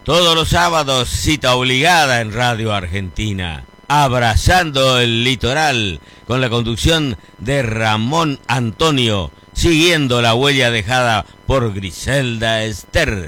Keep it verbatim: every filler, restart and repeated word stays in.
Todos los sábados, cita obligada en Radio Argentina. Abrazando el litoral, con la conducción de Ramón Antonio, siguiendo la huella dejada por Griselda Ester.